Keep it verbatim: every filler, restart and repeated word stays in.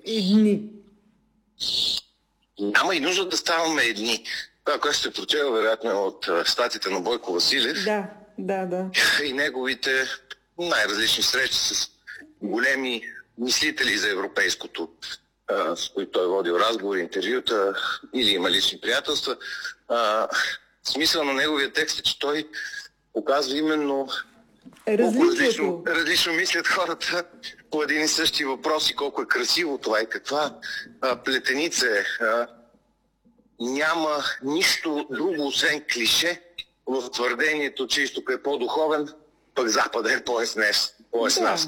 едни. Няма и нужда да ставаме едни. Това, което сте прочела, вероятно, е от статията на Бойко Василев. Да, да, да. И неговите най-различни срещи с големи мислители за европейското, а, с които той е водил разговори, интервюта или има лични приятелства. А, смисъл на неговия текст е, че той показва именно колко различно, различно мислят хората по един и същи въпроси, колко е красиво това и каква а, плетеница е. А, няма нищо друго, освен клише в твърдението, че изток е по-духовен, пък Запада е по-еснес, по-еснас.